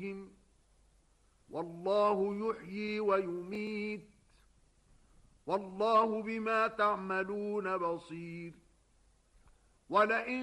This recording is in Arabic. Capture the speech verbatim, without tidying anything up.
عليهم والله يحيي ويميت والله بما تعملون بصير ولئن